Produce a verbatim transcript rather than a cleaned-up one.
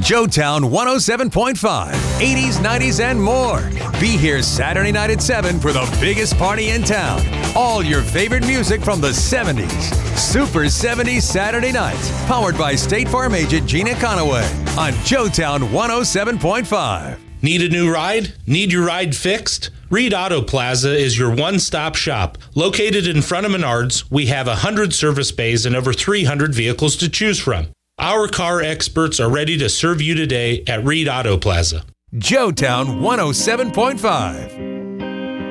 Joetown one oh seven point five, eighties, nineties, and more. Be here Saturday night at seven for the biggest party in town. All your favorite music from the seventies. Super seventies Saturday nights. Powered by State Farm agent Gina Conaway on Joetown one oh seven point five. Need a new ride? Need your ride fixed? Reed Auto Plaza is your one-stop shop. Located in front of Menards, we have one hundred service bays and over three hundred vehicles to choose from. Our car experts are ready to serve you today at Reed Auto Plaza. Joetown one oh seven point five.